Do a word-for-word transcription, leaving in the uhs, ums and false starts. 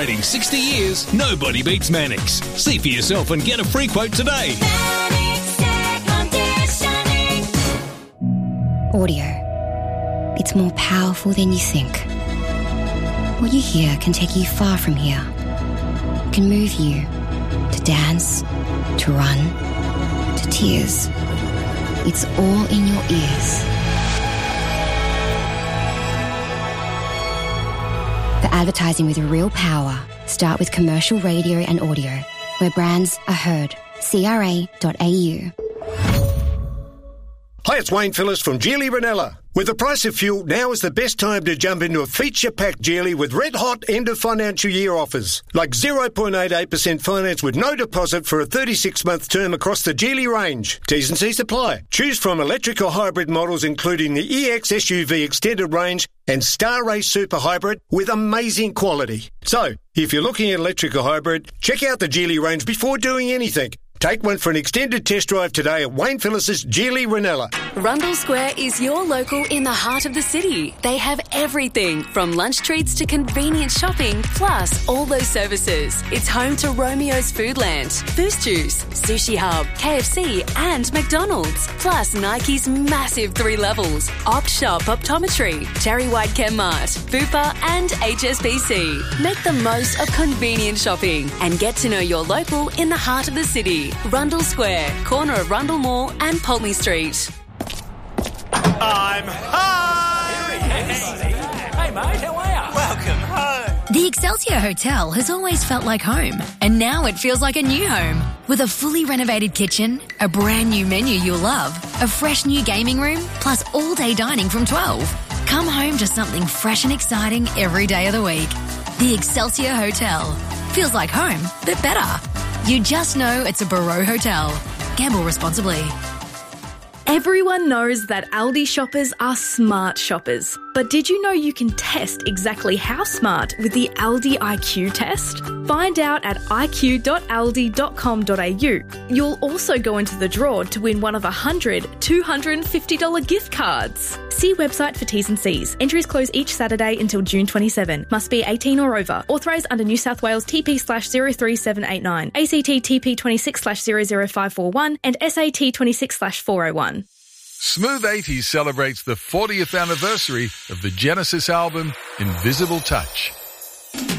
Celebrating sixty years, nobody beats Mannix. See for yourself and get a free quote today. Mannix Air Conditioning. Audio. It's more powerful than you think. What you hear can take you far from here. It can move you to dance, to run, to tears. It's all in your ears. For advertising with real power, start with commercial radio and audio, where brands are heard. C R A dot A U. Hi, it's Wayne Phillips from Geely Ranella. With the price of fuel, now is the best time to jump into a feature-packed Geely with red-hot end-of-financial-year offers. Like zero point eight eight percent finance with no deposit for a thirty-six month term across the Geely range. T's and C's apply. Choose from electric or hybrid models including the E X S U V Extended Range and Star Race Super Hybrid with amazing quality. So, if you're looking at electric or hybrid, check out the Geely range before doing anything. Take one for an extended test drive today at Wayne Phillips' Geely Ranella. Rundle Square is your local in the heart of the city. They have everything from lunch treats to convenient shopping, plus all those services. It's home to Romeo's Foodland, Boost Juice, Sushi Hub, K F C and McDonald's, plus Nike's massive three levels, Opt Shop Optometry, Cherry White Chemmart, Bupa and H S B C. Make the most of convenient shopping and get to know your local in the heart of the city. Rundle Square, corner of Rundle Mall and Pulteney Street. I'm home! Hey, mate, how are you? Welcome home. The Excelsior Hotel has always felt like home, and now it feels like a new home. With a fully renovated kitchen, a brand new menu you'll love, a fresh new gaming room, plus all-day dining from twelve. Come home to something fresh and exciting every day of the week. The Excelsior Hotel. Feels like home, but better. You just know it's a Barreau Hotel. Gamble responsibly. Everyone knows that Aldi shoppers are smart shoppers. But did you know you can test exactly how smart with the Aldi I Q test? Find out at i q dot aldi dot com dot a u. You'll also go into the draw to win one of one hundred two hundred fifty dollars gift cards. See website for T's and C's. Entries close each Saturday until June twenty-seventh. Must be eighteen or over. Authorised under New South Wales T P slash zero three seven eight nine, A C T T P twenty-six slash zero zero five four one and S A T twenty-six slash four oh one. Smooth eighties celebrates the fortieth anniversary of the Genesis album Invisible Touch.